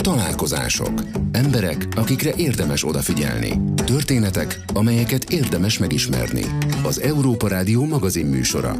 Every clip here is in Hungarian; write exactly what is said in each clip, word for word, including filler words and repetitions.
Találkozások. Emberek, akikre érdemes odafigyelni. Történetek, amelyeket érdemes megismerni. Az Európa Rádió magazinműsora.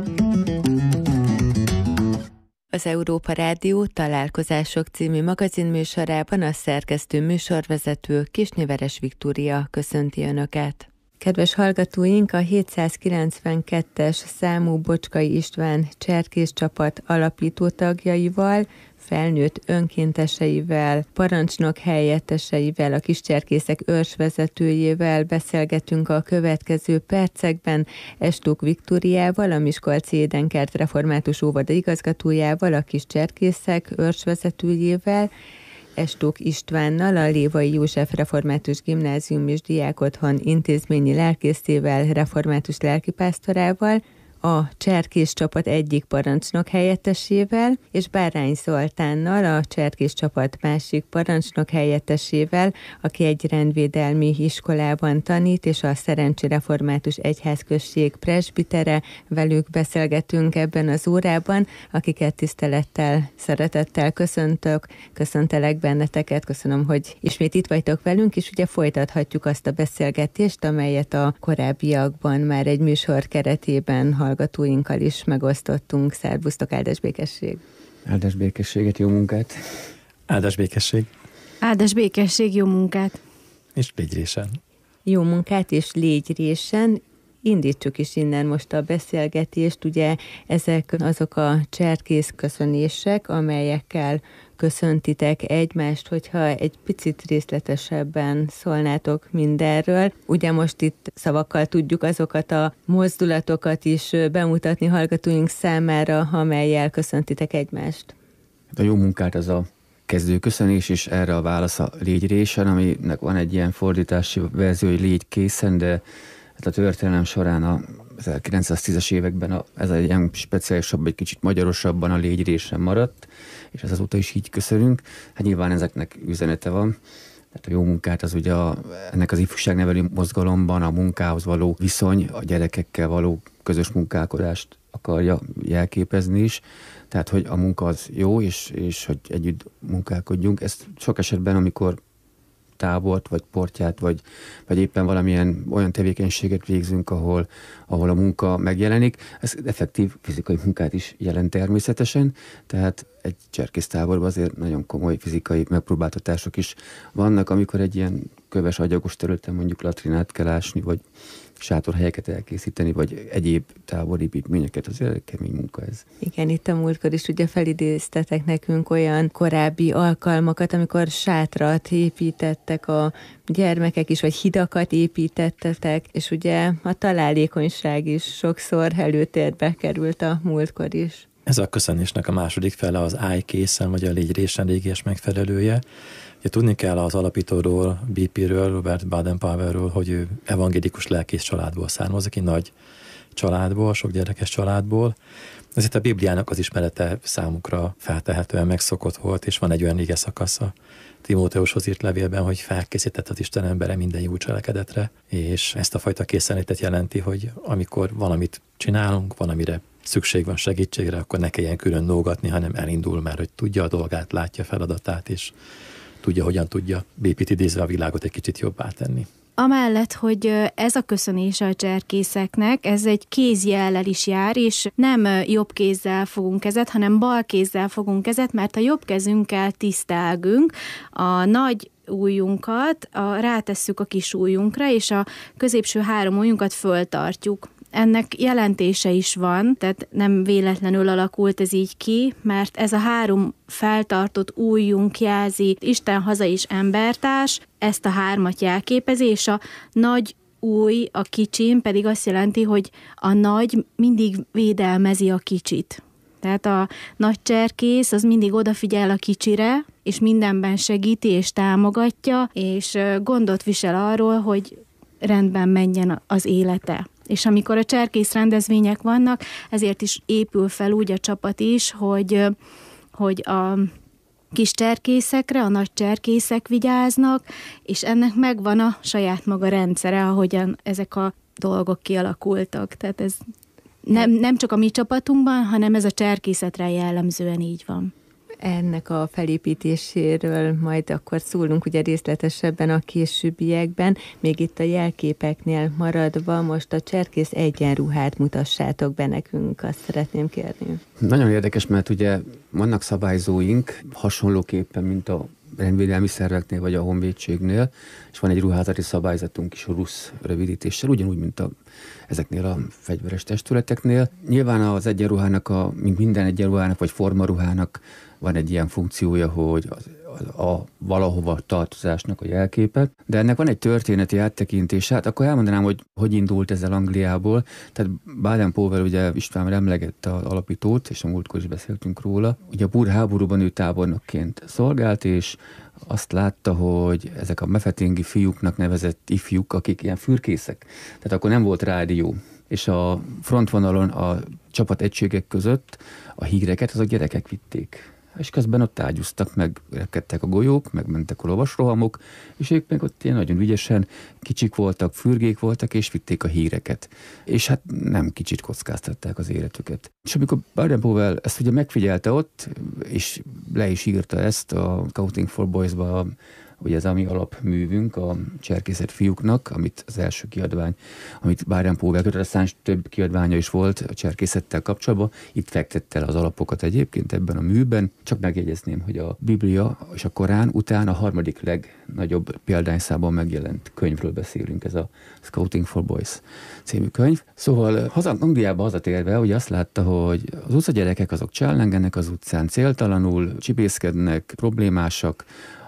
Az Európa Rádió Találkozások című magazinműsorában a szerkesztő műsorvezető Kisnyeveres Viktória köszönti Önöket. Kedves hallgatóink, a hétszázkilencvenkettes számú Bocskai István cserkész csapat alapító tagjaival, felnőtt önkénteseivel, parancsnok helyetteseivel, a kiscserkészek őrsvezetőjével beszélgetünk a következő percekben. Estók Viktóriával, a Miskolci Édenkert Református Óvoda igazgatójával, a kiscserkészek őrsvezetőjével, Estók Istvánnal, a Lévai József Református Gimnázium és Diákotthon intézményi lelkészével, református lelkipásztorával, a cserkész csapat egyik parancsnok helyettesével, és Bárány Zoltánnal, a cserkész csapat másik parancsnok helyettesével, aki egy rendvédelmi iskolában tanít, és a Szerencsi Református Egyházközség presbitere. Velük beszélgetünk ebben az órában, akiket tisztelettel, szeretettel köszöntök, köszöntelek benneteket, köszönöm, hogy ismét itt vagytok velünk, és ugye folytathatjuk azt a beszélgetést, amelyet a korábbiakban már egy műsor keretében hallgattunk. Hallgatóinkkal is megosztottunk. Szervusztok, áldás békesség! Áldás békességet, jó munkát! Áldás békesség! Áldás békesség, jó munkát! És légy résen! Jó munkát és légy résen! Indítsuk is innen most a beszélgetést. Ugye ezek azok a cserkész köszönések, amelyekkel köszöntitek egymást, hogyha egy picit részletesebben szólnátok mindenről. Ugye most itt szavakkal tudjuk azokat a mozdulatokat is bemutatni hallgatóink számára, amellyel köszöntitek egymást. A jó munkát az a kezdő köszönés, és erre a válasz a légy résen, aminek van egy ilyen fordítási verzió, hogy légy készen, de hát a történelem során a ezerkilencszáztízes években a, ez egy ilyen speciálisabb, egy kicsit magyarosabban a légy résen maradt, és ez azóta is így köszönünk. Hát nyilván ezeknek üzenete van. Tehát a jó munkát az ugye a, ennek az ifjúságnevelő mozgalomban a munkához való viszony, a gyerekekkel való közös munkálkodást akarja jelképezni is. Tehát, hogy a munka az jó, és, és hogy együtt munkálkodjunk. Ezt sok esetben, amikor tábort, vagy portyát, vagy, vagy éppen valamilyen olyan tevékenységet végzünk, ahol, ahol a munka megjelenik. Ez effektív fizikai munkát is jelent természetesen, tehát egy cserkésztáborban azért nagyon komoly fizikai megpróbáltatások is vannak, amikor egy ilyen köves agyagos területen mondjuk latrinát kell ásni, vagy sátorhelyeket elkészíteni, vagy egyéb tábori építményeket, azért kemény munka ez. Igen, itt a múltkor is ugye felidéztetek nekünk olyan korábbi alkalmakat, amikor sátrat építettek a gyermekek is, vagy hidakat építettetek, és ugye a találékonyság is sokszor előtérbe került a múltkor is. Ez a köszönésnek a második fele az állj készen, vagy a légy résen régies megfelelője. Ugye tudni kell az alapítóról, bé pé-ről, Robert Baden-Powellről, hogy ő evangélikus lelkész családból származik, egy nagy családból, sok gyerekes családból. Ezért a Bibliának az ismerete számukra feltehetően megszokott volt, és van egy olyan ige szakasz a Timóteushoz írt levélben, hogy felkészített az Isten embere minden jó cselekedetre, és ezt a fajta készenlétet jelenti, hogy amikor valamit csinálunk, valamire szükség van segítségre, akkor ne kelljen külön dolgatni, hanem elindul már, hogy tudja a dolgát, látja feladatát, és tudja, hogyan tudja bé pét idézve a világot egy kicsit jobbá tenni. Amellett, hogy ez a köszönés a cserkészeknek, ez egy kézjellel is jár, és nem jobb kézzel fogunk kezet, hanem bal kézzel fogunk kezet, mert a jobb kezünkkel tisztelgünk, a nagy ujjunkat a, rátesszük a kis ujjunkra, és a középső három ujjunkat föltartjuk. Ennek jelentése is van, tehát nem véletlenül alakult ez így ki, mert ez a három feltartott ujjunk jelzi Isten, haza és embertárs, ezt a hármat jelképezi, és a nagy új, a kicsin pedig azt jelenti, hogy a nagy mindig védelmezi a kicsit. Tehát a nagy cserkész az mindig odafigyel a kicsire, és mindenben segíti és támogatja, és gondot visel arról, hogy rendben menjen az élete. És amikor a cserkész rendezvények vannak, ezért is épül fel úgy a csapat is, hogy, hogy a kis cserkészekre, a nagy cserkészek vigyáznak, és ennek megvan a saját maga rendszere, ahogyan ezek a dolgok kialakultak. Tehát ez nem, nem csak a mi csapatunkban, hanem ez a cserkészetre jellemzően így van. Ennek a felépítéséről majd akkor szólunk ugye részletesebben a későbbiekben. Még itt a jelképeknél maradva most a cserkész egyenruhát mutassátok be nekünk, azt szeretném kérni. Nagyon érdekes, mert ugye vannak szabályzóink hasonlóképpen, mint a rendvédelmi szerveknél vagy a honvédségnél, és van egy ruházati szabályzatunk is, a rusz rövidítéssel, ugyanúgy, mint a, ezeknél a fegyveres testületeknél. Nyilván az egyenruhának, a, mint minden egyenruhának vagy formaruhának van egy ilyen funkciója, hogy az, a, a valahova tartozásnak a jelképet, de ennek van egy történeti áttekintés. Hát akkor elmondanám, hogy hogy indult ezzel Angliából. Tehát Baden-Powell, ugye István emlegette az alapítót, és a múltkor is beszéltünk róla. Ugye a búr háborúban ő tábornokként szolgált, és azt látta, hogy ezek a mefetingi fiúknak nevezett ifjúk, akik ilyen fürkészek. Tehát akkor nem volt rádió. És a frontvonalon a csapategységek között a híreket azok gyerekek vitték. És közben ott ágyúztak, meg rekedtek a golyók, meg mentek a lovasrohamok, és ők meg ott ilyen nagyon ügyesen kicsik voltak, fürgék voltak, és vitték a híreket. És hát nem kicsit kockáztatták az életüket. És amikor Baden-Powell ezt ugye megfigyelte ott, és le is írta ezt a Scouting for Boys-ba, ugye ez a mi alapművünk a cserkészet fiúknak, amit az első kiadvány, amit Baden-Powell kötött, aztán több kiadványa is volt a cserkészettel kapcsolatban. Itt fektette el az alapokat egyébként ebben a műben. Csak megjegyezném, hogy a Biblia és a Korán után a harmadik legnagyobb példányszában megjelent könyvről beszélünk, ez a Scouting for Boys című könyv. Szóval haza, Angliába hazatérve ugye azt látta, hogy az utcagyerekek azok csellengenek az utcán céltalanul, csibészkednek, problémásak,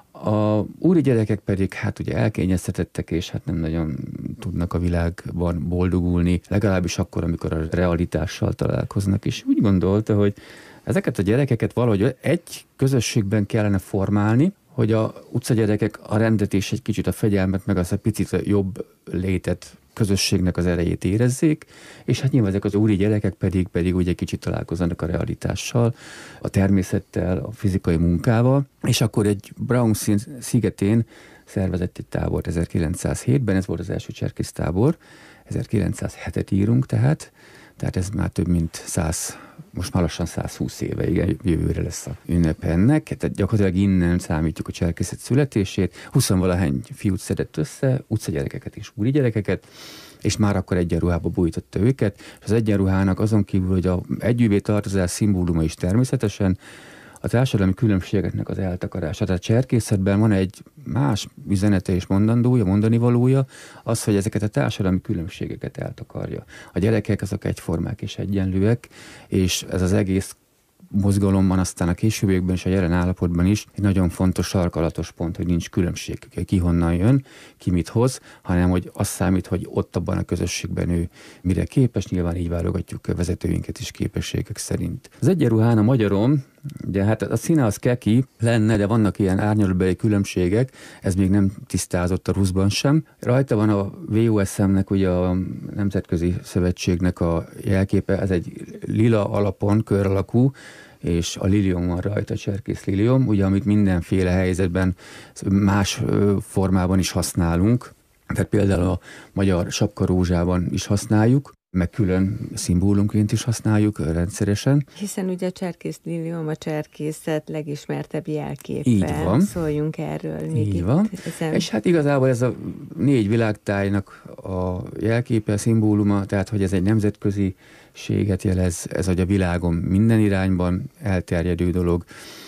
a úri gyerekek pedig hát ugye elkényeztetettek, és hát nem nagyon tudnak a világban boldogulni, legalábbis akkor, amikor a realitással találkoznak, és úgy gondolta, hogy ezeket a gyerekeket valahogy egy közösségben kellene formálni, hogy a utcagyerekek a rendet és egy kicsit a fegyelmet, meg azt a picit jobb létet, közösségnek az erejét érezzék, és hát nyilván ezek az úri gyerekek pedig, pedig ugye kicsit találkoznak a realitással, a természettel, a fizikai munkával, és akkor egy Brownsea szigetén szervezett egy tábort ezerkilencszázhétben, ez volt az első cserkésztábor, ezerkilencszázhetet írunk tehát, tehát ez már több mint száz, most már lassan százhúsz éve, igen, jövőre lesz a ünnep ennek, tehát gyakorlatilag innen számítjuk a cserkészet születését, huszonvalahány fiút szedett össze, utcagyerekeket és úri gyerekeket, és már akkor egyenruhába bújtotta őket, és az egyenruhának azon kívül, hogy a együvé tartozás szimbóluma is természetesen, a társadalmi különbségeknek az eltakarása. Tehát a cserkészetben van egy más üzenete és mondandója, mondani valója, az, hogy ezeket a társadalmi különbségeket eltakarja. A gyerekek azok egyformák és egyenlőek, és ez az egész mozgalomban, aztán a későbbiekben és a jelen állapotban is egy nagyon fontos sarkalatos pont, hogy nincs különbség, ki honnan jön, ki mit hoz, hanem hogy az számít, hogy ott abban a közösségben ő mire képes, nyilván így válogatjuk a vezetőinket is képességek szerint. Az egyenruhán a magyarom, ugye hát a színe az keki lenne, de vannak ilyen árnyalatbeli különbségek, ez még nem tisztázott a ruszban sem. Rajta van a vé o es em-nek, ugye a Nemzetközi Szövetségnek a jelképe, ez egy lila alapon, kör alakú, és a lilium van rajta, a cserkész lilium, ugye amit mindenféle helyzetben más formában is használunk. Tehát például a magyar sapkarózsában is használjuk, meg külön szimbólumként is használjuk rendszeresen. Hiszen ugye a cserkész lilium a cserkészet legismertebb jelképe. Így van. Szóljunk erről. Még Így van. Ezen... És hát igazából ez a négy világtájnak a jelképe, a szimbóluma, tehát hogy ez egy nemzetköziséget jelez, ez hogy a világon minden irányban elterjedő dolog.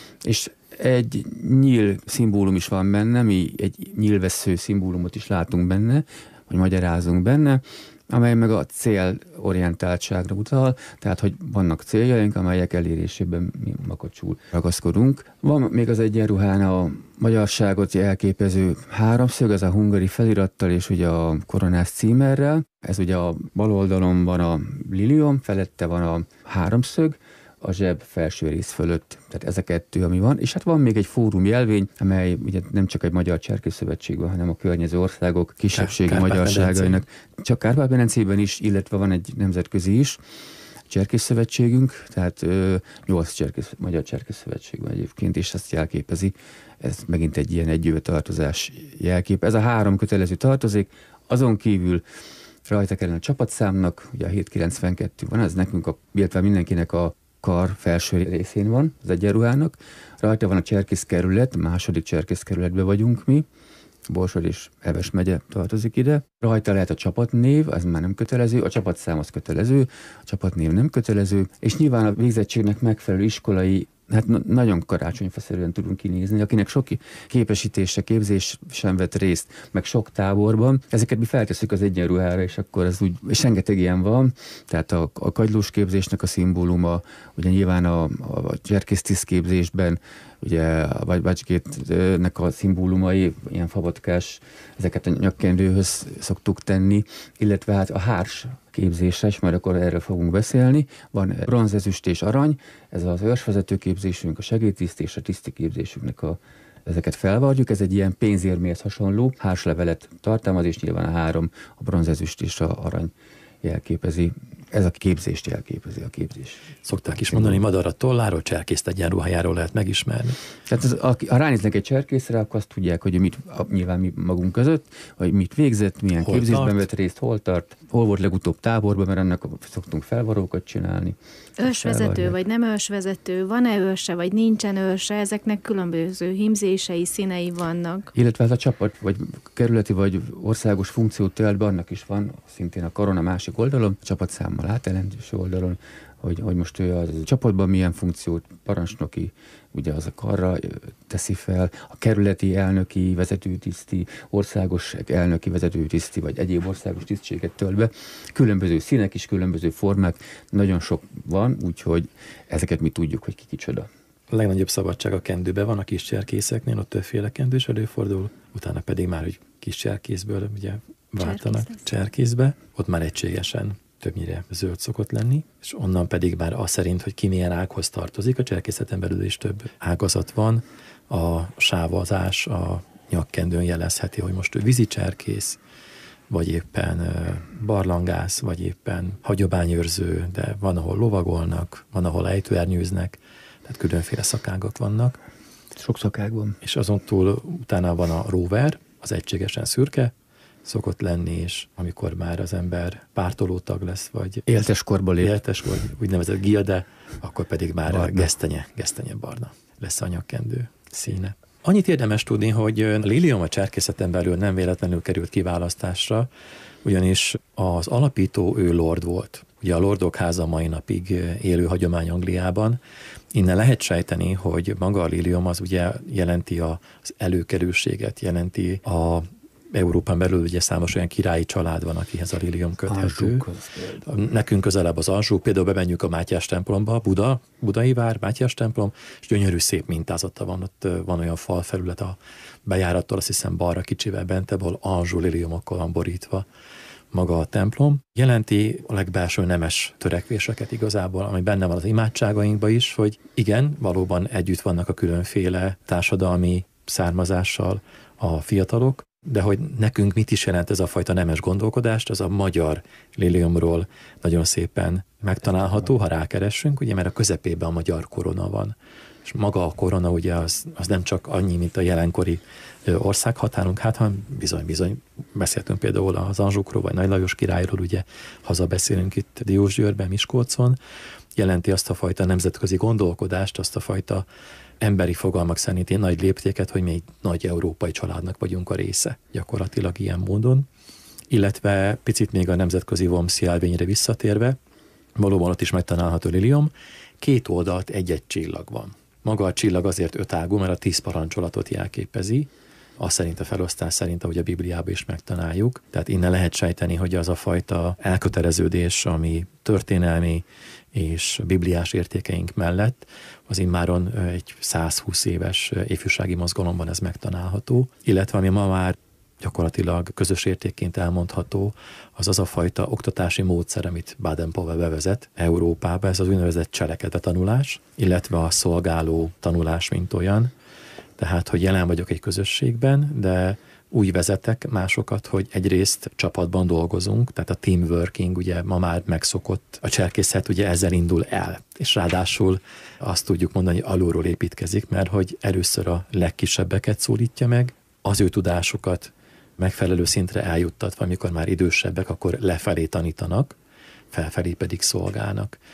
És egy nyíl szimbólum is van benne, mi egy nyílvessző szimbólumot is látunk benne, vagy magyarázunk benne, amely meg a célorientáltságra utal, tehát hogy vannak céljaink, amelyek elérésében mi makacsul ragaszkodunk. Van még az egyenruhán a magyarságot elképező háromszög, ez a hungari felirattal és ugye a koronás címerrel. Ez ugye a bal oldalon van a lilium, felette van a háromszög, a zseb felső rész fölött. Tehát ez a kettő, ami van. És hát van még egy fórum jelvény, amely ugye nem csak egy magyar cserkészszövetségben, hanem a környező országok kisebbségi Kár- magyarságainak. Csak Kárpát-medencében is, illetve van egy nemzetközi is, cserkészszövetségünk, tehát ö, nyolc cserkész, magyar cserkészszövetségben egyébként, és ezt jelképezi. Ez megint egy ilyen együvé tartozás jelkép. Ez a három kötelező tartozik, azon kívül rajta kellene a csapatszámnak, ugye a hét kilencvenkettő van, ez nekünk, a, illetve mindenkinek a kar felső részén van az egyenruhának. Rajta van a cserkészkerület, második cserkészkerületben vagyunk mi. Borsod és Heves megye tartozik ide. Rajta lehet a csapatnév, ez már nem kötelező, a csapatszám az kötelező, a csapatnév nem kötelező, és nyilván a végzettségnek megfelelő iskolai, hát nagyon karácsonyfaszerűen tudunk kinézni, akinek sok képesítése, képzés sem vett részt, meg sok táborban. Ezeket mi feltesszük az egyenruhára, és akkor ez úgy, és rengeteg ilyen van, tehát a, a kagylós képzésnek a szimbóluma, ugye nyilván a, a cserkésztiszt képzésben, ugye a Bacskétnek a szimbólumai, ilyen fabatkás, ezeket a nyakkendőhöz szoktuk tenni, illetve hát a hárs képzéses, majd akkor erről fogunk beszélni. Van bronz, ezüst és arany, ez az őrsvezető képzésünk, a segédtiszt és a tiszti képzésünknek a ezeket felvarjuk, ez egy ilyen pénzérmért hasonló hárslevelet tartalmaz, és nyilván a három, a bronz, ezüst és a arany jelképezi. Ez a képzést jelképezi, a képzés. Szokták is mondani, madarat tolláról, cserkészt egyenruhájáról lehet megismerni. Tehát az, ha ránéznek egy cserkészre, akkor azt tudják, hogy mit, nyilván mi magunk között, hogy mit végzett, milyen hol képzésben tart? Vett részt, hol tart, hol volt legutóbb táborban, mert ennek szoktunk felvarókat csinálni. Ősvezető vagy nem ősvezető, van-e őse vagy nincsen őse, ezeknek különböző hímzései, színei vannak. Illetve ez a csapat, vagy kerületi, vagy országos funkciót tölt be, annak is van szintén a korona másik oldalon, a csapatszámmal átjelentős oldalon, hogy, hogy most ő a csapatban milyen funkciót, parancsnoki, ugye az a karra teszi fel, a kerületi elnöki vezetőtiszti, országos elnöki vezetőtiszti, vagy egyéb országos tisztséget tölt be. Különböző színek is, különböző formák, nagyon sok van, úgyhogy ezeket mi tudjuk, hogy ki kicsoda. A legnagyobb szabadság a kendőben van a kis cserkészeknél, ott többféle kendős előfordul, utána pedig már, hogy kis cserkészből ugye váltanak cserkészbe, ott már egységesen többnyire zöld szokott lenni, és onnan pedig már az szerint, hogy ki milyen ághoz tartozik, a cserkészeten belül is több ágazat van, a sávazás a nyakkendőn jelezheti, hogy most ő vízi cserkész, vagy éppen barlangász, vagy éppen hagyományőrző, de van, ahol lovagolnak, van, ahol ejtőernyőznek, tehát különféle szakágak vannak. Sok szakág van. És azon túl utána van a rover, az egységesen szürke, szokott lenni, és amikor már az ember pártolótag lesz, vagy éltes korba lép, éltes, vagy úgynevezett gilde, akkor pedig már barna. gesztenye, gesztenye barna lesz a nyakkendő színe. Annyit érdemes tudni, hogy a lilium a cserkészeten belül nem véletlenül került kiválasztásra, ugyanis az alapító ő lord volt. Ugye a Lordok háza mai napig élő hagyomány Angliában. Innen lehet sejteni, hogy maga a lilium az ugye jelenti az előkerülséget, jelenti a Európán belül ugye számos olyan királyi család van, akihez a lilium köthető. Nekünk közelebb az Anjou, például bemenjük a Mátyás templomba, Buda, Budai vár, Mátyás templom, és gyönyörű szép mintázata van, ott van olyan falfelület a bejárattól, azt hiszem balra kicsivel bentebb, ahol Anjou liliumokkal van borítva maga a templom. Jelenti a legbelső nemes törekvéseket igazából, ami benne van az imádságainkban is, hogy igen, valóban együtt vannak a különféle társadalmi származással a fiatalok, de hogy nekünk mit is jelent ez a fajta nemes gondolkodást, az a magyar liliumról nagyon szépen megtalálható, ha rákeressünk, ugye, mert a közepében a magyar korona van. És maga a korona ugye az, az nem csak annyi, mint a jelenkori országhatárunk, hát hanem bizony-bizony beszéltünk például az Anjoukról, vagy Nagy Lajos királyról, ugye hazabeszélünk itt Diósgyőrben, Miskolcon, jelenti azt a fajta nemzetközi gondolkodást, azt a fajta emberi fogalmak szerinti nagy léptéket, hogy mi egy nagy európai családnak vagyunk a része, gyakorlatilag ilyen módon. Illetve picit még a nemzetközi Wormsi jelvényre visszatérve, valóban ott is megtalálható lilium, két oldalt egy-egy csillag van. Maga a csillag azért ötágú, mert a tíz parancsolatot jelképezi, az szerint a felosztás szerint, ahogy a Bibliában is megtaláljuk. Tehát innen lehet sejteni, hogy az a fajta elköteleződés, ami történelmi és bibliás értékeink mellett, az immáron egy százhúsz éves ifjúsági mozgalomban ez megtalálható, illetve ami ma már gyakorlatilag közös értékként elmondható, az az a fajta oktatási módszer, amit Baden-Powell bevezet Európába, ez az úgynevezett cselekedet tanulás, illetve a szolgáló tanulás, mint olyan. Tehát, hogy jelen vagyok egy közösségben, de úgy vezetek másokat, hogy egyrészt csapatban dolgozunk, tehát a teamworking ugye ma már megszokott, a cserkészet ugye ezzel indul el, és ráadásul azt tudjuk mondani, hogy alulról építkezik, mert hogy először a legkisebbeket szólítja meg, az ő tudásukat megfelelő szintre eljuttatva, amikor már idősebbek, akkor lefelé tanítanak, felfelé pedig szolgálnak.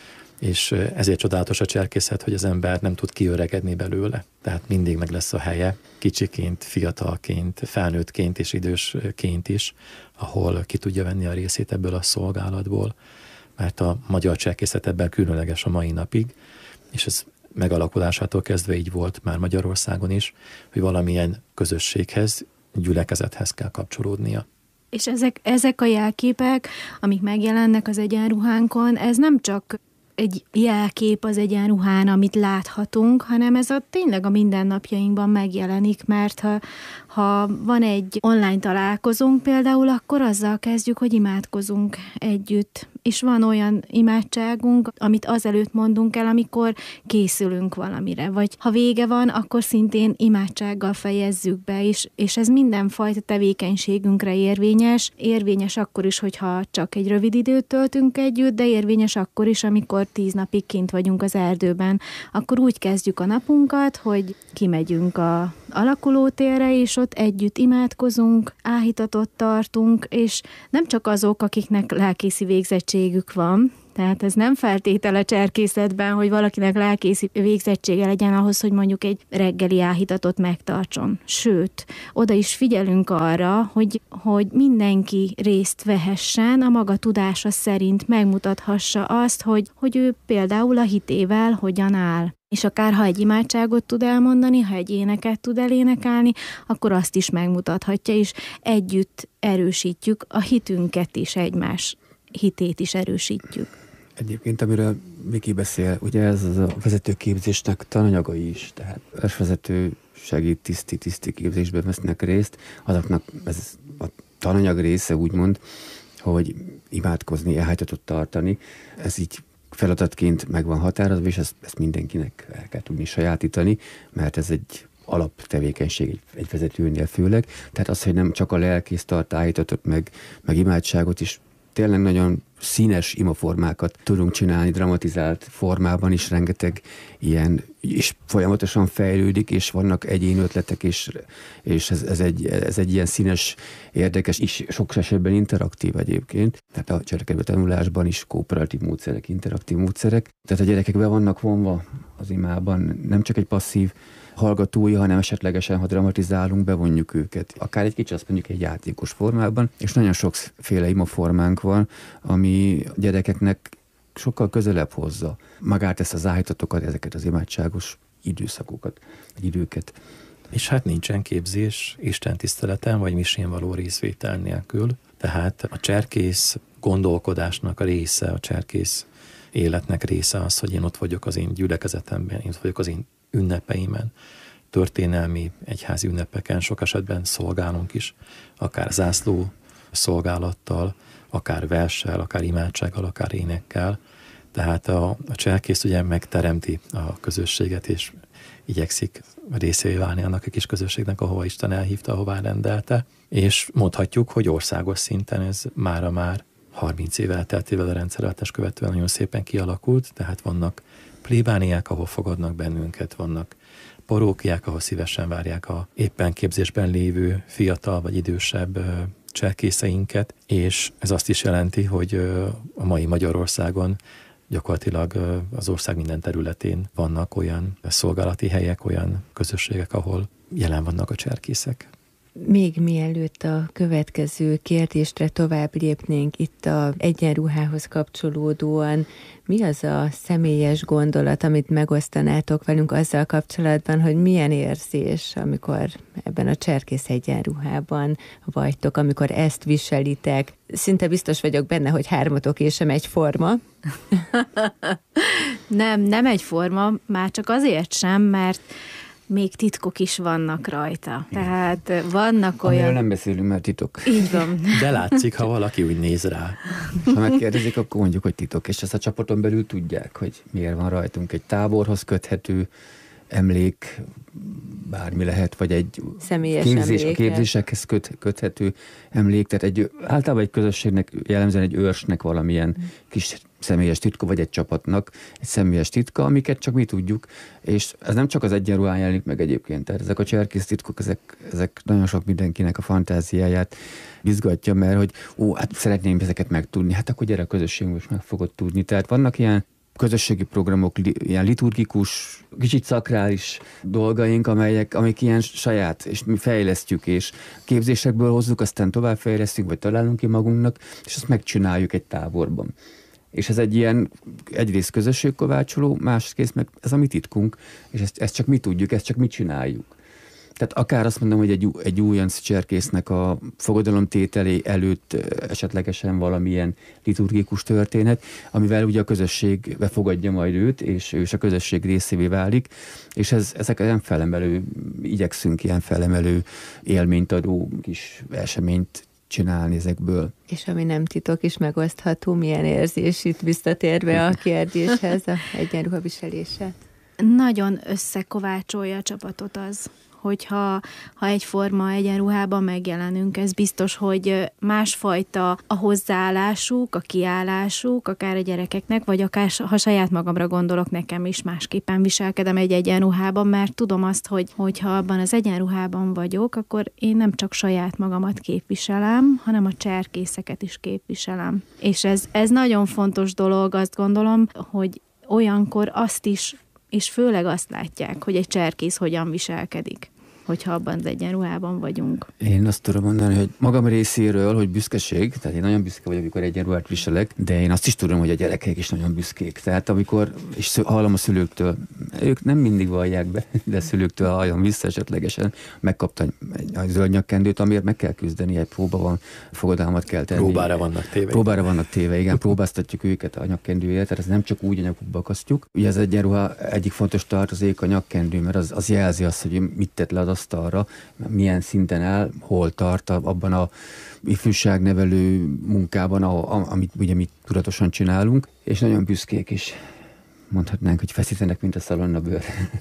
és ezért csodálatos a cserkészet, hogy az ember nem tud kiöregedni belőle. Tehát mindig meg lesz a helye, kicsiként, fiatalként, felnőttként és idősként is, ahol ki tudja venni a részét ebből a szolgálatból, mert a magyar cserkészet ebben különleges a mai napig, és ez megalakulásától kezdve így volt már Magyarországon is, hogy valamilyen közösséghez, gyülekezethez kell kapcsolódnia. És ezek, ezek a jelképek, amik megjelennek az egyenruhánkon, ez nem csak egy jelkép az egyenruhán, amit láthatunk, hanem ez a tényleg a mindennapjainkban megjelenik, mert ha, ha van egy online találkozónk például, akkor azzal kezdjük, hogy imádkozunk együtt. És van olyan imádságunk, amit azelőtt mondunk el, amikor készülünk valamire. Vagy ha vége van, akkor szintén imádsággal fejezzük be, és, és ez mindenfajta tevékenységünkre érvényes. Érvényes akkor is, hogyha csak egy rövid időt töltünk együtt, de érvényes akkor is, amikor tíz napig kint vagyunk az erdőben. Akkor úgy kezdjük a napunkat, hogy kimegyünk a alakulótérre, és ott együtt imádkozunk, áhítatot tartunk, és nem csak azok, akiknek lelkészi végzettségük van, tehát ez nem feltétele cserkészetben, hogy valakinek lelkészi végzettsége legyen ahhoz, hogy mondjuk egy reggeli áhítatot megtartson. Sőt, oda is figyelünk arra, hogy, hogy mindenki részt vehessen, a maga tudása szerint megmutathassa azt, hogy, hogy ő például a hitével hogyan áll. És akár ha egy imádságot tud elmondani, ha egy éneket tud elénekelni, akkor azt is megmutathatja, és együtt erősítjük a hitünket is, egymás hitét is erősítjük. Egyébként, amiről Viki beszél, ugye ez az a vezetőképzésnek tananyagai is, tehát versvezető segít tiszti, tiszti képzésben vesznek részt, azoknak ez a tananyag része úgymond, hogy imádkozni, elhájtatot tartani, ez így feladatként meg van határozva, és ezt, ezt mindenkinek el kell tudni sajátítani, mert ez egy alaptevékenység egy, egy vezetőnél főleg. Tehát az, hogy nem csak a lelkész tart állítatot, meg, meg imádságot is, tényleg nagyon színes imaformákat tudunk csinálni, dramatizált formában is rengeteg ilyen, és folyamatosan fejlődik, és vannak egyéni ötletek, és, és ez, ez, egy, ez egy ilyen színes, érdekes, és sok esetben interaktív egyébként. Tehát a cselekedő tanulásban is kooperatív módszerek, interaktív módszerek. Tehát a gyerekek be vannak vonva az imában, nem csak egy passzív hallgatói, hanem esetlegesen, ha dramatizálunk, bevonjuk őket. Akár egy kicsit, azt mondjuk egy játékos formában, és nagyon sokféle imaformánk van, ami a gyerekeknek sokkal közelebb hozza magát ezt az áhítatokat, ezeket az imádságos időszakokat, vagy időket. És hát nincsen képzés Isten tiszteleten, vagy misén való részvétel nélkül. Tehát a cserkész gondolkodásnak a része, a cserkész életnek része az, hogy én ott vagyok az én gyülekezetemben, én ott vagyok az én ünnepeimen, történelmi egyházi ünnepeken, sok esetben szolgálunk is, akár zászló szolgálattal, akár verssel, akár imádsággal, akár énekkel. Tehát a, a cserkész ugye megteremti a közösséget, és igyekszik részévé válni annak a kis közösségnek, ahova Isten elhívta, ahová rendelte. És mondhatjuk, hogy országos szinten ez mára már harminc év elteltével a rendszerváltás követően nagyon szépen kialakult, tehát vannak plébániák, ahol fogadnak bennünket, vannak parókiák, ahol szívesen várják a éppen képzésben lévő fiatal vagy idősebb cserkészeinket, és ez azt is jelenti, hogy a mai Magyarországon gyakorlatilag az ország minden területén vannak olyan szolgálati helyek, olyan közösségek, ahol jelen vannak a cserkészek. Még mielőtt a következő kérdésre tovább lépnénk itt a egyenruhához kapcsolódóan, mi az a személyes gondolat, amit megosztanátok velünk azzal kapcsolatban, hogy milyen érzés, amikor ebben a cserkész egyenruhában vagytok, amikor ezt viselitek? Szinte biztos vagyok benne, hogy hármatok és sem egyforma. nem, nem egyforma, már csak azért sem, mert még titkok is vannak rajta. Tehát vannak olyan... Amiről nem beszélünk, mert titok. Így van. De látszik, ha valaki úgy néz rá. Ha megkérdezik, akkor mondjuk, hogy titok. És ezt a csapaton belül tudják, hogy miért van rajtunk. Egy táborhoz köthető emlék, bármi lehet, vagy egy személyes képzés, emléke. képzésekhez köt, köthető emlék. Tehát egy, általában egy közösségnek, jellemzően egy őrsnek valamilyen kis személyes titka, vagy egy csapatnak egy személyes titka, amiket csak mi tudjuk, és ez nem csak az egyenruhán jelenik meg egyébként, tehát ezek a cserkész titkok, ezek, ezek nagyon sok mindenkinek a fantáziáját izgatja, mert hogy ó, hát szeretném ezeket megtudni, hát akkor gyere a közösség, most meg fogod tudni. Tehát vannak ilyen közösségi programok, ilyen liturgikus, kicsit szakrális dolgaink, amelyek, amik ilyen saját, és mi fejlesztjük, és képzésekből hozzuk, aztán továbbfejlesztjük, vagy találunk ki magunknak, és azt megcsináljuk egy táborban. És ez egy ilyen egyrészt közösségkovácsoló, másrészt meg ez a mi titkunk, és ezt, ezt csak mi tudjuk, ezt csak mi csináljuk. Tehát akár azt mondom, hogy egy, egy újonc cserkésznek a fogadalomtételé előtt esetlegesen valamilyen liturgikus történet, amivel ugye a közösség befogadja majd őt, és ő is a közösség részévé válik, és ez, ezek ilyen felemelő, igyekszünk ilyen felemelő élményt adó kis eseményt csinálni ezekből. És ami nem titok is megosztható, milyen érzés itt visszatérve a kérdéshez, a egyenruha viselése? Nagyon összekovácsolja a csapatot az, hogyha ha egyforma egyenruhában megjelenünk, ez biztos, hogy másfajta a hozzáállásuk, a kiállásuk, akár a gyerekeknek, vagy akár, ha saját magamra gondolok, nekem is másképpen viselkedem egy egyenruhában, mert tudom azt, hogy hogyha abban az egyenruhában vagyok, akkor én nem csak saját magamat képviselem, hanem a cserkészeket is képviselem. És ez, ez nagyon fontos dolog, azt gondolom, hogy olyankor azt is, és főleg azt látják, hogy egy cserkész hogyan viselkedik, hogyha abban az egyenruhában vagyunk. Én azt tudom mondani, hogy magam részéről, hogy büszkeség, tehát én nagyon büszke vagyok, amikor egyenruhát viselek, de én azt is tudom, hogy a gyerekek is nagyon büszkék. Tehát amikor, és hallom a szülőktől, ők nem mindig vallják be, de a szülőktől hallom vissza esetlegesen, megkapta egy zöld nyakkendőt, amiért meg kell küzdeni, egy próba van, fogadalmat kell tenni. Próbára vannak téve. Próbára vannak téve, igen, próbáztatjuk őket a nyakkendőért, tehát ez nem csak úgy a nyakukba akasztjuk. Ugye az egyenruha egyik fontos tartozék a nyakkendő, mert az, az jelzi azt, hogy mit tett le az asztalra, milyen szinten áll, hol tart abban a ifjúságnevelő munkában, a, a, amit ugye mi tudatosan csinálunk, és nagyon büszkék is. Mondhatnánk, hogy feszítenek, mint a szalonnabőr.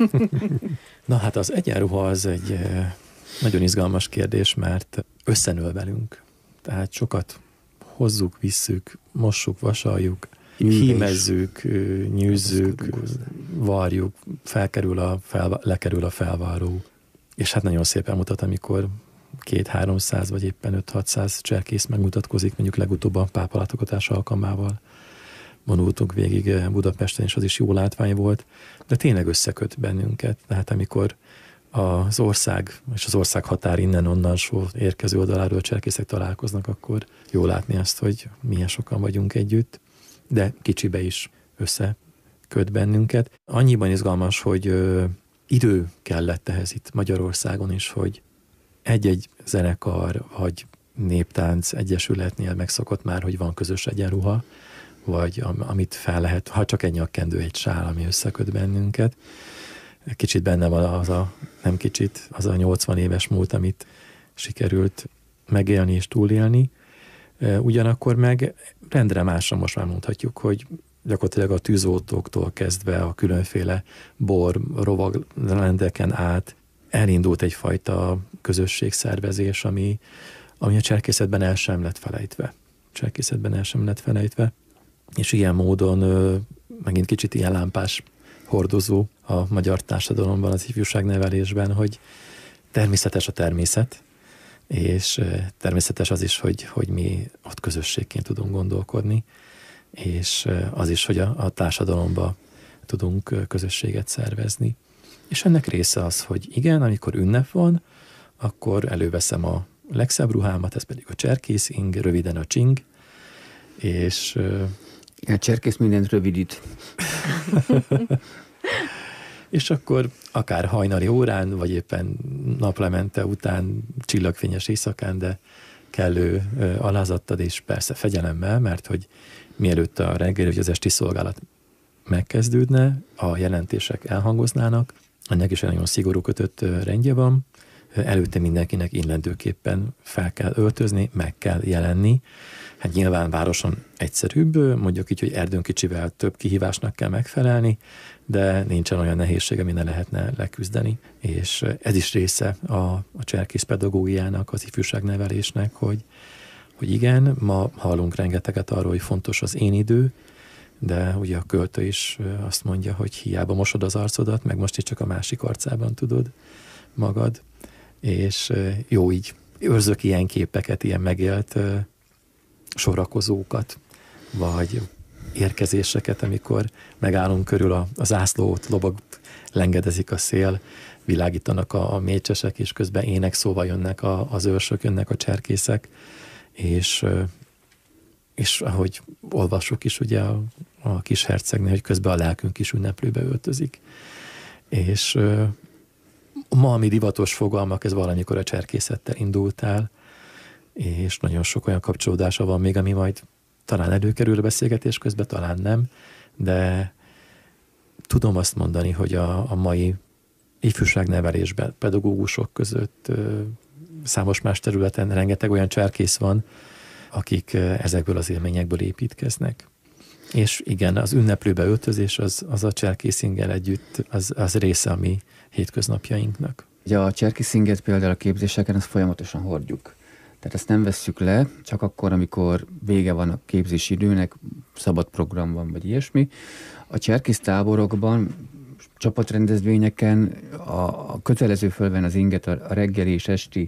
Na hát az egyenruha az egy nagyon izgalmas kérdés, mert összenől velünk. Tehát sokat hozzuk, visszük, mossuk, vasaljuk, hímezzük, nyűzzük, varjuk, felkerül a fel, lekerül a felvarró. És hát nagyon szépen mutat, amikor két-háromszáz vagy éppen öt-hatszáz cserkész megmutatkozik, mondjuk legutóbb a pápa látogatás alkalmával. Vonultunk végig Budapesten, és az is jó látvány volt, de tényleg összeköt bennünket. Tehát amikor az ország és az ország határ innen-onnan érkező oldaláról cserkészek találkoznak, akkor jó látni azt, hogy milyen sokan vagyunk együtt, de kicsibe is összeköt bennünket. Annyiban izgalmas, hogy ö, idő kellett ehhez itt Magyarországon is, hogy egy-egy zenekar vagy néptánc egyesületnél megszokott már, hogy van közös egyenruha, vagy amit fel lehet, ha csak egy nyakkendő, egy sál, ami összeköt bennünket. Kicsit benne van az a, nem kicsit, az a nyolcvan éves múlt, amit sikerült megélni és túlélni. Ugyanakkor meg rendre másra most már mondhatjuk, hogy gyakorlatilag a tűzoltóktól kezdve a különféle bor, rovagrendeken át elindult egyfajta közösségszervezés, ami, ami a cserkészetben el sem lett felejtve. Cserkészetben el sem lett felejtve, és ilyen módon megint kicsit ilyen lámpás hordozó a magyar társadalomban, az ifjúságnevelésben, hogy természetes a természet, és természetes az is, hogy, hogy mi ott közösségként tudunk gondolkodni, és az is, hogy a, a társadalomba tudunk közösséget szervezni. És ennek része az, hogy igen, amikor ünnep van, akkor előveszem a legszebb ruhámat, ez pedig a cserkész ing, röviden a csing, és... A cserkész mindent rövidít. És akkor akár hajnali órán, vagy éppen naplemente után, csillagfényes éjszakán, de kellő alázattal és persze fegyelemmel, mert hogy mielőtt a reggeli vagy az esti szolgálat megkezdődne, a jelentések elhangoznának, ennek is egy nagyon szigorú kötött rendje van, előtte mindenkinek illendőképpen fel kell öltözni, meg kell jelenni. Hát nyilván városon egyszerűbb, mondjuk így, hogy Erdőnkicsivel több kihívásnak kell megfelelni, de nincsen olyan nehézség, ami ne lehetne leküzdeni. És ez is része a, a cserkész pedagógiának, az ifjúságnevelésnek, hogy, hogy igen, ma hallunk rengeteget arról, hogy fontos az én idő, de ugye a költő is azt mondja, hogy hiába mosod az arcodat, meg most is csak a másik arcában tudod magad, és jó így őrzök ilyen képeket, ilyen megélt sorakozókat, vagy érkezéseket, amikor megállunk körül a, a zászlót, lobog, lengedezik a szél, világítanak a, a mécsesek, és közben ének szóval jönnek a, az őrsök, jönnek a cserkészek, és, és ahogy olvassuk is ugye a, a kis hercegnél, hogy közben a lelkünk is ünneplőbe öltözik. És ma, ami divatos fogalmak, ez valamikor a cserkészettel indult el, és nagyon sok olyan kapcsolódása van még, ami majd talán előkerül a beszélgetés közben, talán nem, de tudom azt mondani, hogy a, a mai ifjúságnevelésben, pedagógusok között számos más területen rengeteg olyan cserkész van, akik ezekből az élményekből építkeznek. És igen, az ünneplőbe öltözés az, az a cserkészinggel együtt, az, az része a mi hétköznapjainknak. Ugye a cserkészinget például a képzéseken azt folyamatosan hordjuk. Tehát ezt nem vesszük le, csak akkor, amikor vége van a képzési időnek, szabad program van, vagy ilyesmi. A cserkész táborokban, csapatrendezvényeken a, a kötelező fölven az inget, a, a reggeli és esti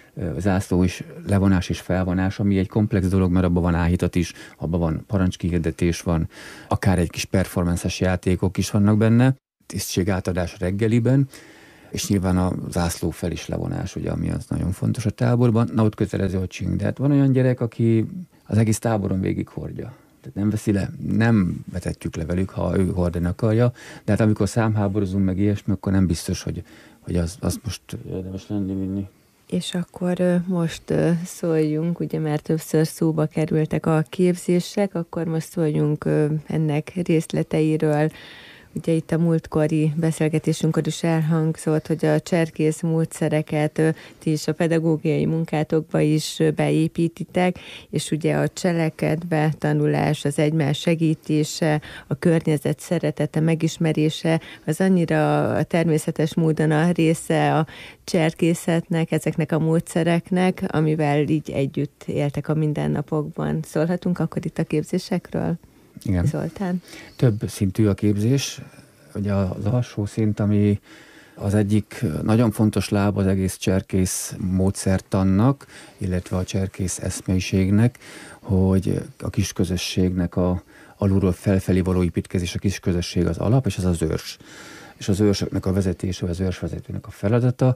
zászló is, levonás és felvonás, ami egy komplex dolog, mert abban van áhítat is, abban van parancskihirdetés, van akár egy kis performances játékok is vannak benne, tisztségátadás reggeliben, és nyilván a zászló fel is levonás, ugye, ami az nagyon fontos a táborban. Na, ott kötelező, hogy csináljuk. De hát van olyan gyerek, aki az egész táboron végig hordja. Tehát nem veszi le, nem vetetjük le velük, ha ő hordani akarja, de hát amikor számháborozunk meg ilyesmi, akkor nem biztos, hogy, hogy az, az most érdemes lenni vinni. És akkor most szóljunk, ugye már többször szóba kerültek a képzések, akkor most szóljunk ennek részleteiről. Ugye itt a múltkori beszélgetésünkor is elhangzott, hogy a cserkész módszereket ti is a pedagógiai munkátokba is beépítitek, és ugye a cselekedve tanulás, az egymás segítése, a környezet szeretete, megismerése, az annyira természetes módon a része a cserkészetnek, ezeknek a módszereknek, amivel így együtt éltek a mindennapokban. Szólhatunk akkor itt a képzésekről? Igen. Zoltán? Több szintű a képzés. Ugye az alsó szint, ami az egyik nagyon fontos láb az egész cserkész módszertannak, illetve a cserkész eszmeiségnek, hogy a kisközösségnek a alulról felfelé való építkezés, a kisközösség az alap, és az az őrs. És az őrsöknek a vezetése, az őrsvezetőnek a feladata,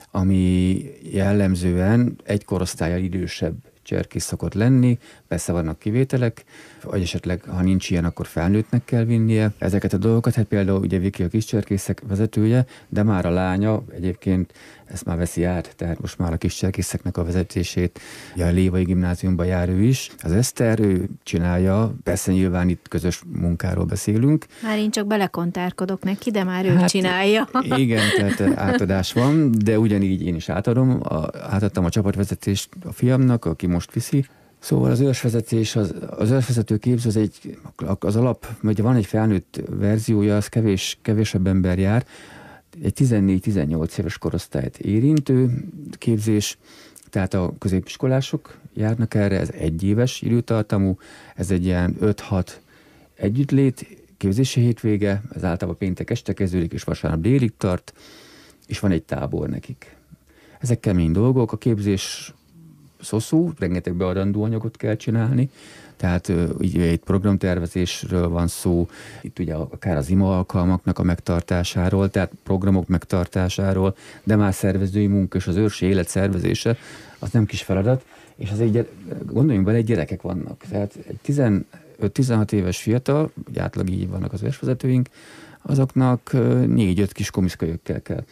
ami jellemzően egy korosztállyal idősebb cserkész szokott lenni, persze vannak kivételek, vagy esetleg, ha nincs ilyen, akkor felnőttnek kell vinnie ezeket a dolgokat. Hát például ugye Viki a kis cserkészek vezetője, de már a lánya egyébként ezt már veszi át, tehát most már a kis cserkészeknek a vezetését, ugye a Lévai Gimnáziumban jár ő is. Az Eszter, ő csinálja, persze nyilván itt közös munkáról beszélünk. Már én csak belekontárkodok neki, de már ő hát, csinálja. Igen, tehát átadás van, de ugyanígy én is átadom. A, átadtam a csapatvezetést a fiamnak, aki most viszi. Szóval az őrsvezetés, az, az őrsvezető képző az, egy, az alap, ugye van egy felnőtt verziója, az kevés, kevésebb ember jár, egy tizennégy-tizennyolc éves korosztályt érintő képzés, tehát a középiskolások járnak erre, ez egy éves időtartamú, ez egy ilyen öt-hat együttlét, képzési hétvége, ez általában péntek este kezdődik, és vasárnap délig tart, és van egy tábor nekik. Ezek kemény dolgok, a képzés szoszó, rengeteg beadandó anyagot kell csinálni, tehát ugye egy programtervezésről van szó, itt ugye akár az ima alkalmaknak a megtartásáról, tehát programok megtartásáról, de már szervezői munka és az őrsi élet szervezése, az nem kis feladat, és az egy, gondoljunk bele, egy gyerekek vannak. Tehát egy tizenöt-tizenhat éves fiatal, ugye átlag így vannak az őrsvezetőink, azoknak négy-öt kis komiszkölyökkel kell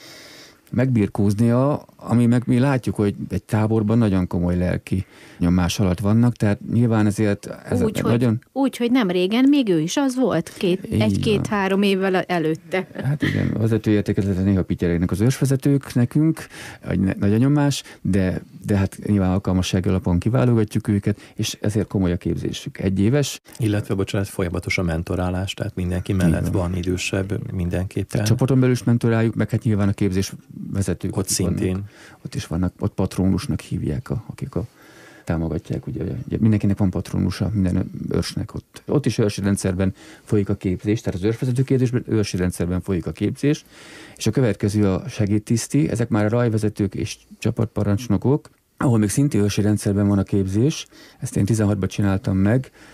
megbirkóznia, ami meg mi látjuk, hogy egy táborban nagyon komoly lelki nyomás alatt vannak, tehát nyilván ezért... Ez úgy, nagyon... hogy, úgy, hogy nem régen még ő is az volt, két, egy-két-három évvel előtte. Hát igen, a vezetőértékezeten néha pityeregnek az őrsvezetők nekünk, nagy a nyomás, de, de hát nyilván alkalmasság alapon kiválogatjuk őket, és ezért komoly a képzésük. Egy éves. Illetve, bocsánat, folyamatos a mentorálás, tehát mindenki mellett van. van idősebb mindenképpen. Tehát csapaton belül is mentoráljuk, meg hát nyilván a képzés vezetők. Ott szintén. Vannak, ott is vannak, ott patronusnak hívják, a, akik a, támogatják. Ugye, ugye mindenkinek van patronusa, minden őrsnek ott. Ott is őrsi rendszerben folyik a képzés, tehát az őrsvezető képzésben őrsi rendszerben folyik a képzés, és a következő a segédtiszti, ezek már a rajvezetők és csapatparancsnokok, ahol még szintén őrsi rendszerben van a képzés, ezt én tizenhatban csináltam meg,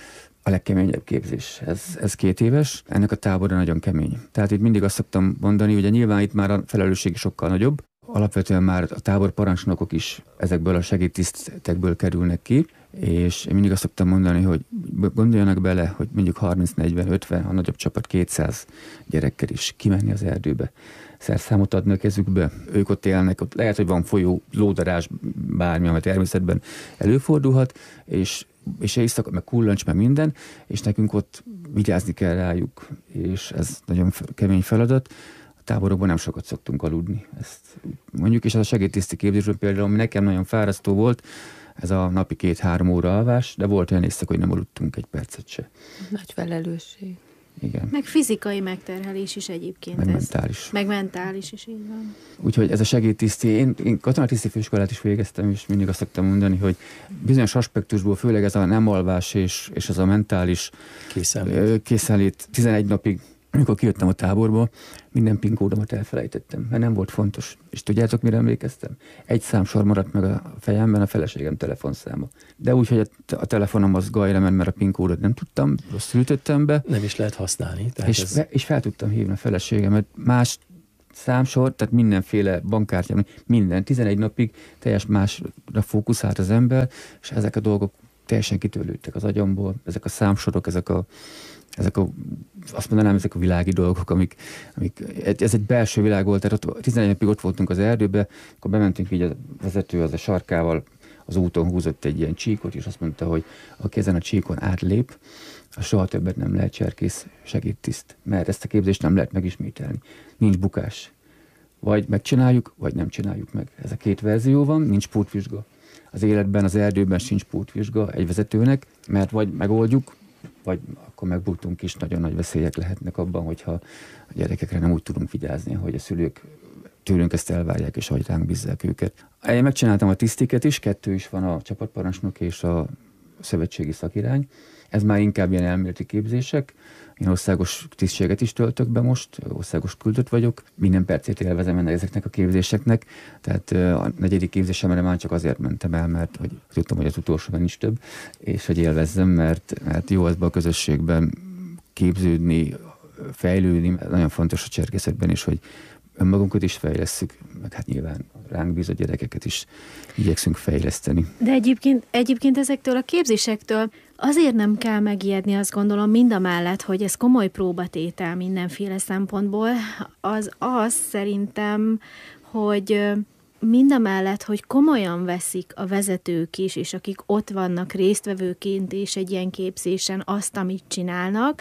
a legkeményebb képzés. Ez, ez két éves, ennek a tábora nagyon kemény. Tehát itt mindig azt szoktam mondani, ugye nyilván itt már a felelősség sokkal nagyobb, alapvetően már a tábor parancsnokok is ezekből a segédtisztekből kerülnek ki, és én mindig azt szoktam mondani, hogy gondoljanak bele, hogy mondjuk harminc, negyven, ötven, a nagyobb csapat kétszáz gyerekkel is kimenni az erdőbe. Szerszámot adni a kezükbe, ők ott élnek, ott lehet, hogy van folyó, lódarás, bármi, ami természetben előfordulhat, és, és éjszaka, meg kullancs, meg minden, és nekünk ott vigyázni kell rájuk, és ez nagyon kemény feladat. A táborokban nem sokat szoktunk aludni, ezt mondjuk, és ez a segédtiszti képzésben például, ami nekem nagyon fárasztó volt, ez a napi két-három óra alvás, de volt olyan éjszaka, hogy nem aludtunk egy percet se. Nagy felelősség. Igen. Meg fizikai megterhelés is egyébként. Meg ez. mentális. Meg mentális is, így van. Úgyhogy ez a segédtiszti, én, én katonatiszti főiskolát is végeztem, és mindig azt szoktam mondani, hogy bizonyos aspektusból, főleg ez a nem alvás és, és ez a mentális készenlét. készenlét tizenegy napig, amikor kijöttem a táborból, minden pinkódomat elfelejtettem, mert nem volt fontos. És tudjátok, mire emlékeztem? Egy számsor maradt meg a fejemben, a feleségem telefonszáma. De úgy, hogy a, a telefonom az gajra ment, mert a pinkódot nem tudtam, rosszul ütöttem be. Nem is lehet használni. Tehát és, ez... fe, és fel tudtam hívni a feleségemet. Más számsor, tehát mindenféle bankkártyám, minden, tizenegy napig teljes másra fókuszált az ember, és ezek a dolgok teljesen kitörlődtek az agyamból, ezek a számsorok, ezek a Ezek a, azt mondanám, ezek a világi dolgok, amik, amik, ez egy belső világ volt, tehát ott, tizenegy napig ott voltunk az erdőbe, akkor bementünk így a vezető az a sarkával, az úton húzott egy ilyen csíkot, és azt mondta, hogy aki ezen a csíkon átlép, az soha többet nem lehet cserkész segédtiszt, mert ezt a képzést nem lehet megismételni. Nincs bukás. Vagy megcsináljuk, vagy nem csináljuk meg. Ez a két verzió van, nincs pótvizsga. Az életben, az erdőben sincs pótvizsga egy vezetőnek, mert vagy megoldjuk, vagy akkor megbuktunk is, nagyon nagy veszélyek lehetnek abban, hogyha a gyerekekre nem úgy tudunk vigyázni, hogy a szülők tőlünk ezt elvárják, és ahogy ránk bízzák őket. Én megcsináltam a tisztiket is, kettő is van, a csapatparancsnok és a szövetségi szakirány. Ez már inkább ilyen elméleti képzések. Én országos tisztséget is töltök be most, országos küldött vagyok. Minden percét élvezem ennek ezeknek a képzéseknek. Tehát a negyedik képzésemre már csak azért mentem el, mert hogy tudtam, hogy az utolsóban nincs több, és hogy élvezzem, mert, mert jó ebben a közösségben képződni, fejlődni. Nagyon fontos a cserkészetben is, hogy önmagunkat is fejlesszük, meg hát nyilván ránk bízott gyerekeket is igyekszünk fejleszteni. De egyébként, egyébként ezektől a képzésektől azért nem kell megijedni, azt gondolom, mind a mellett, hogy ez komoly próbatétel mindenféle szempontból, az az szerintem, hogy mind a mellett, hogy komolyan veszik a vezetők is, és akik ott vannak résztvevőként és egy ilyen képzésen azt, amit csinálnak,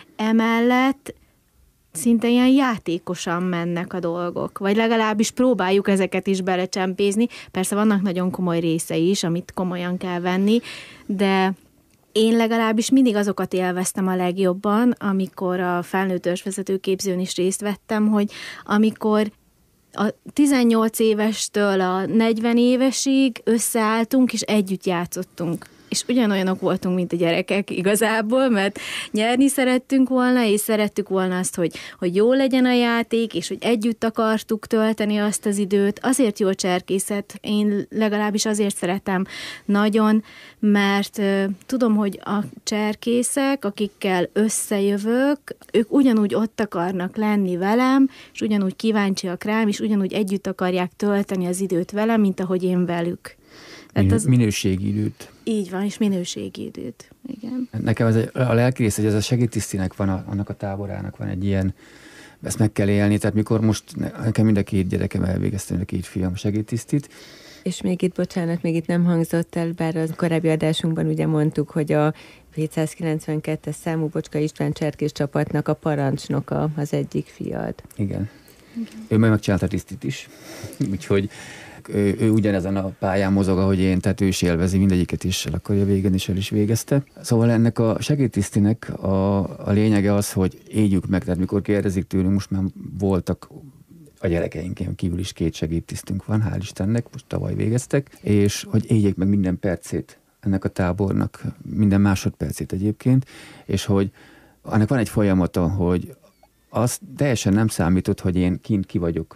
emellett szinte ilyen játékosan mennek a dolgok, vagy legalábbis próbáljuk ezeket is belecsempézni. Persze vannak nagyon komoly részei is, amit komolyan kell venni, de én legalábbis mindig azokat élveztem a legjobban, amikor a felnőtt ősvezetőképzőn is részt vettem, hogy amikor a tizennyolc évestől a negyven évesig összeálltunk, és együtt játszottunk. És ugyanolyanok voltunk, mint a gyerekek igazából, mert nyerni szerettünk volna, és szerettük volna azt, hogy, hogy jó legyen a játék, és hogy együtt akartuk tölteni azt az időt. Azért jó a cserkészet, én legalábbis azért szeretem nagyon, mert uh, tudom, hogy a cserkészek, akikkel összejövök, ők ugyanúgy ott akarnak lenni velem, és ugyanúgy kíváncsiak rám, és ugyanúgy együtt akarják tölteni az időt velem, mint ahogy én velük. Min- az... Minőségi időt. Így van, és minőségi időt. Igen. Nekem ez egy, a lelki rész, hogy ez a segédtisztinek van, a, annak a táborának van egy ilyen, ezt meg kell élni, tehát mikor most nekem mind a két gyerekem elvégeztem, mind a két fiam segédtisztit. És még itt, bocsánat, még itt nem hangzott el, bár az korábbi adásunkban ugye mondtuk, hogy a hétszázkilencvenkettes számú Bocska István cserkész csapatnak a parancsnoka az egyik fiad. Igen. Igen. Ő meg megcsinálta a tisztit is, úgyhogy Ő, ő ugyanezen a pályán mozog, ahogy én, tehát ő is élvezi, mindegyiket is el akarja végezni, és el is végezte. Szóval ennek a segédtisztinek a, a lényege az, hogy éljük meg, tehát mikor kérdezik tőlünk, most már voltak a gyerekeinken kívül is két segédtisztünk van, hál' Istennek, most tavaly végeztek, és hogy éljék meg minden percét ennek a tábornak, minden másodpercét egyébként, és hogy annak van egy folyamata, hogy az teljesen nem számított, hogy én kint ki vagyok,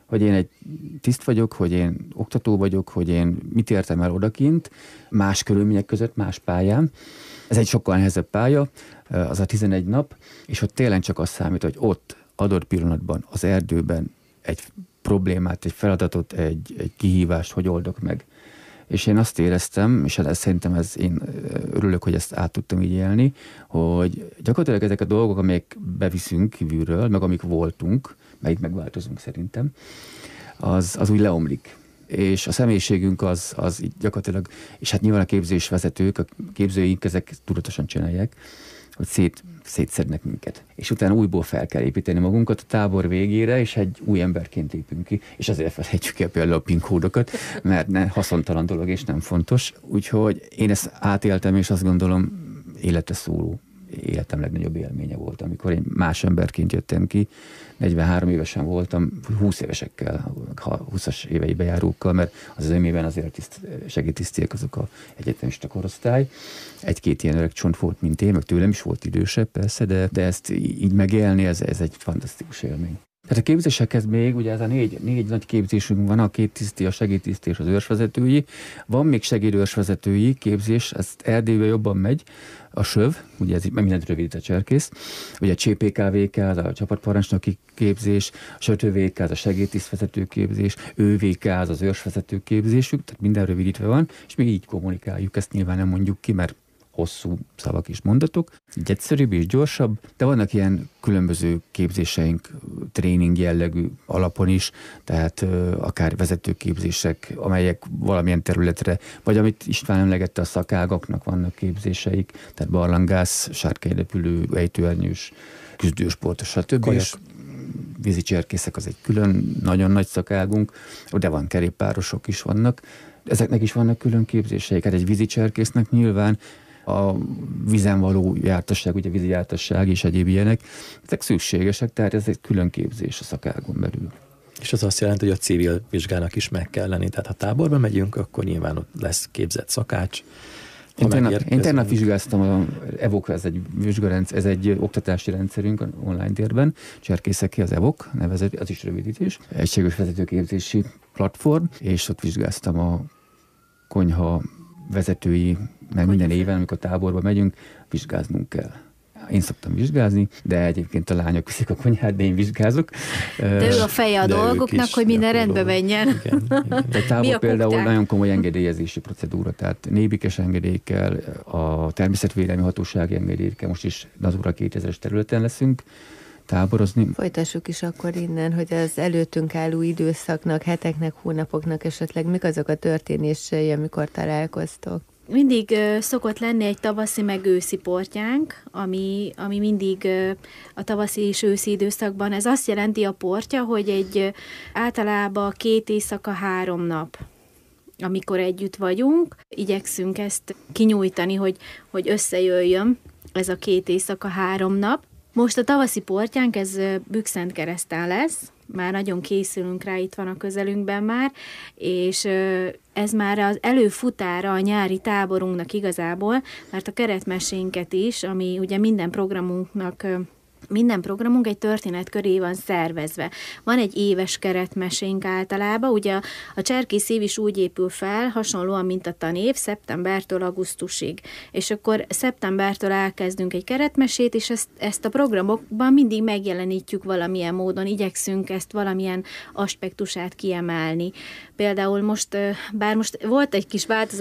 hogy én egy tiszt vagyok, hogy én oktató vagyok, hogy én mit értem el odakint, más körülmények között, más pályán. Ez egy sokkal nehezebb pálya, az a tizenegy nap, és ott tényleg csak az számít, hogy ott adott pillanatban, az erdőben egy problémát, egy feladatot, egy, egy kihívást, hogy oldok meg. És én azt éreztem, és ez, szerintem ez, én örülök, hogy ezt át tudtam így élni, hogy gyakorlatilag ezek a dolgok, amelyek beviszünk kívülről, meg amik voltunk, meg megváltozunk szerintem, az, az úgy leomlik. És a személyiségünk az, az így gyakorlatilag, és hát nyilván a képzésvezetők, a képzőink ezek tudatosan csinálják, hogy szét, szétszednek minket. És utána újból fel kell építeni magunkat a tábor végére, és egy új emberként lépünk ki, és azért felejtjük el például a PIN kódokat, mert ne, haszontalan dolog, és nem fontos. Úgyhogy én ezt átéltem, és azt gondolom, életre szóló, életem legnagyobb élménye volt, amikor én más emberként jöttem ki. negyvenhárom évesen voltam, húsz évesekkel, húszas éveibe járókkal, mert az ömében azért tiszt, segédtisztiek azok a egyetemista korosztály. Egy-két ilyen öreg csont volt, mint én, meg tőlem is volt idősebb persze, de, de ezt így megélni, ez, ez egy fantasztikus élmény. Tehát a képzésekhez még, ugye ez a négy, négy nagy képzésünk van, a két tiszti, a segédtiszti és az őrsvezetői. Van még segédőrsvezetői képzés, ez Erdélyben jobban megy, a SÖV, ugye ez mindent rövidít a cserkész, ugye a cé pé ká vé ká, az a csapatparancsnoki képzés, a SÖTÖ-vé-ká, az a segédtisztvezető képzés, ÖV-ká, az az őrsvezető képzésük, tehát minden rövidítve van, és még így kommunikáljuk, ezt nyilván nem mondjuk ki, mert hosszú szavak és mondatok, így egyszerűbb és gyorsabb, de vannak ilyen különböző képzéseink, tréning jellegű alapon is, tehát ö, akár vezetőképzések, amelyek valamilyen területre, vagy amit István emlegette, a szakágaknak vannak képzéseik, tehát barlangász, sárkányrepülő, ejtőernyős, küzdősportos, stb. És vízi cserkészek az egy külön, nagyon nagy szakágunk, de van kerékpárosok is vannak, ezeknek is vannak külön képzéseik, hát egy vízi cserkésznek nyilván a vízen való jártasság, ugye vízi jártasság és egyéb ilyenek, ezek szükségesek, tehát ez egy külön képzés a szakágon belül. És az azt jelenti, hogy a civil vizsgának is meg kell lenni, tehát ha táborba megyünk, akkor nyilván ott lesz képzett szakács. Én tegnap, én tegnap vizsgáztam, a evok, ez egy vizsgarendszer, ez egy oktatási rendszerünk online térben, cserkészeké az evok, nevezett, az is rövidítés, egységes vezetőképzési platform, és ott vizsgáztam a konyha vezetői, mert minden éven, amikor táborba megyünk, vizsgáznunk kell. Én szoktam vizsgázni, de egyébként a lányok viszik a konyhát, de én vizsgázok. De ő a feje a de dolgoknak, hogy minden rendbe menjen. Igen, igen. A tábor például koktál? Nagyon komoly engedélyezési procedúra, tehát nébikes engedélyekkel, a természetvédelmi hatósági engedélyekkel, most is Natura kétezres területen leszünk táborozni. Folytassuk is akkor innen, hogy az előttünk álló időszaknak, heteknek, hónapoknak esetleg mik azok a történései, amikor találkoztok? Mindig uh, szokott lenni egy tavaszi meg őszi portyánk, ami, ami mindig uh, a tavaszi és őszi időszakban. Ez azt jelenti a portya, hogy egy uh, általában két éjszaka, három nap, amikor együtt vagyunk. Igyekszünk ezt kinyújtani, hogy, hogy összejöjjön ez a két éjszaka, három nap. Most a tavaszi portyánk, ez Bükszentkereszten lesz, már nagyon készülünk rá, itt van a közelünkben már, és ez már az előfutára a nyári táborunknak igazából, mert a keretmesénket is, ami ugye minden programunknak Minden programunk egy történet köré van szervezve. Van egy éves keretmesénk általában, ugye a, a cserkész év is úgy épül fel, hasonlóan, mint a tanév, szeptembertől augusztusig. És akkor szeptembertől elkezdünk egy keretmesét, és ezt, ezt a programokban mindig megjelenítjük valamilyen módon, igyekszünk ezt valamilyen aspektusát kiemelni. Például most, bár most volt egy kis változás,